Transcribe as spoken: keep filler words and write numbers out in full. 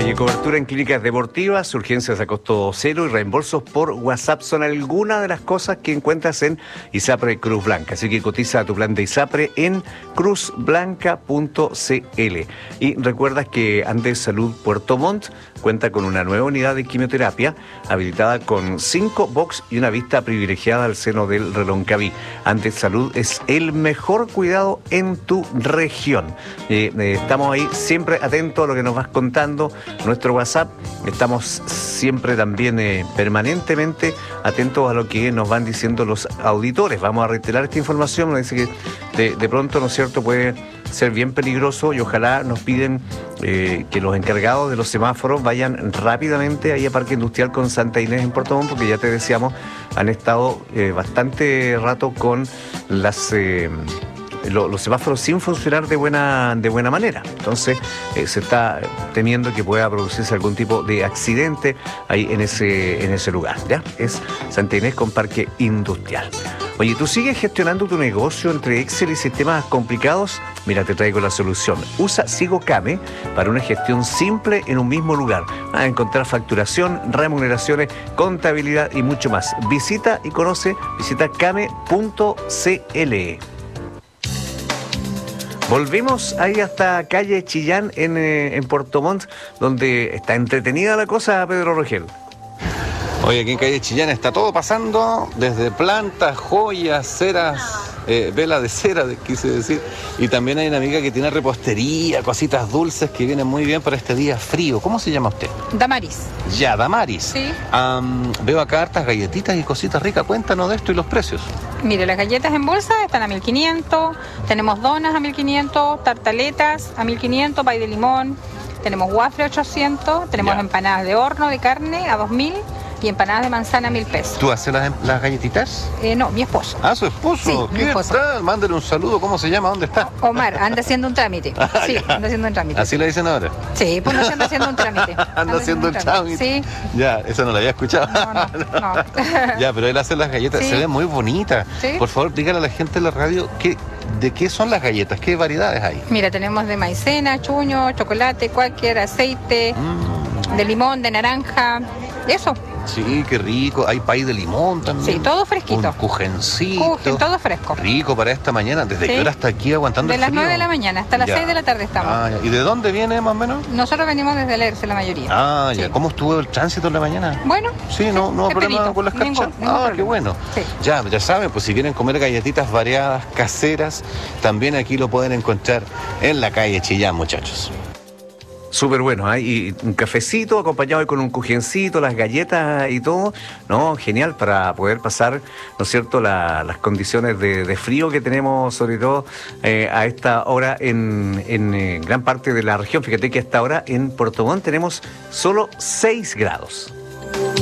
Oye, cobertura en clínicas deportivas, urgencias a costo cero y reembolsos por WhatsApp son algunas de las cosas que encuentras en ISAPRE Cruz Blanca. Así que cotiza tu plan de ISAPRE en cruz blanca punto c l. Y recuerda que Andes Salud Puerto Montt cuenta con una nueva unidad de quimioterapia habilitada con cinco box y una vista privilegiada al seno del Reloncaví. Andes Salud es el mejor cuidado en tu región. Eh, eh, estamos ahí siempre atentos a lo que nos vas contando. Nuestro WhatsApp, estamos siempre también eh, permanentemente atentos a lo que nos van diciendo los auditores. Vamos a reiterar esta información, nos dice que de, de pronto, ¿no es cierto?, puede ser bien peligroso y ojalá nos piden eh, que los encargados de los semáforos vayan rápidamente ahí a Parque Industrial con Santa Inés en Puerto Montt, porque ya te decíamos, han estado eh, bastante rato con las... Eh, los semáforos sin funcionar de buena de buena manera. Entonces eh, se está temiendo que pueda producirse algún tipo de accidente ahí en ese en ese lugar, ¿ya? Es Santa Inés con Parque Industrial. Oye, ¿tú sigues gestionando tu negocio entre Excel y sistemas complicados? Mira, te traigo la solución. Usa SigoCame para una gestión simple en un mismo lugar. Vas a encontrar facturación, remuneraciones, contabilidad y mucho más. Visita y conoce, visita came punto c l. Volvimos ahí hasta calle Chillán en, eh, en Puerto Montt, donde está entretenida la cosa, Pedro Rogel. Oye, aquí en calle Chillán está todo pasando, desde plantas, joyas, ceras, eh, vela de cera, quise decir, y también hay una amiga que tiene repostería, cositas dulces que vienen muy bien para este día frío. ¿Cómo se llama usted? Damaris. Ya, Damaris. Sí. Um, veo acá hartas galletitas y cositas ricas. Cuéntanos de esto y los precios. Mire, las galletas en bolsa están a mil quinientos, tenemos donas a mil quinientos, tartaletas a mil quinientos, pay de limón, tenemos waffle ochocientos, tenemos Ya. empanadas de horno de carne a dos mil y empanadas de manzana a mil pesos. ¿Tú haces las, las galletitas? Eh, no, mi esposo. Ah, su esposo. Sí, mi ¿Qué esposo. tal? Mándale un saludo. ¿Cómo se llama? ¿Dónde está? Omar, anda haciendo un trámite. Ah, Sí, ya. anda haciendo un trámite. ¿Así le dicen ahora? Sí, pues no se anda haciendo un trámite. Anda haciendo el trámite. Sí. Ya, eso no lo había escuchado. No, no, no. Ya, pero él hace las galletas, Sí. se ven muy bonitas. Sí. Por favor, dígale a la gente de la radio qué, de qué son las galletas, qué variedades hay. Mira, tenemos de maicena, chuño, chocolate, cualquier aceite, Mm, de limón, de naranja, eso. sí, qué rico. Hay pay de limón también. Sí, todo fresquito. Un cujencito. Cujen, todo fresco. Rico para esta mañana. ¿Desde Sí. qué hora está aquí aguantando De el las frío? nueve de la mañana hasta las Ya. seis de la tarde estamos. Ah, ya. ¿Y de dónde viene más o menos? Nosotros venimos desde Lerce, la mayoría. Ah, ya. Sí. ¿Cómo estuvo el tránsito en la mañana? Bueno. Sí, no, no hay problema Expedito. con las Ningún- carchas. ningún Ah, problema. qué bueno. Sí. Ya, ya saben, pues si quieren comer galletitas variadas, caseras, también aquí lo pueden encontrar en la calle Chillán, muchachos. Súper bueno, ¿eh? Y un cafecito acompañado con un cujencito, las galletas y todo, ¿no? Genial para poder pasar, ¿no es cierto?, la, las condiciones de, de frío que tenemos, sobre todo eh, a esta hora en, en eh, gran parte de la región. Fíjate que a esta hora en Puerto Montt tenemos solo seis grados.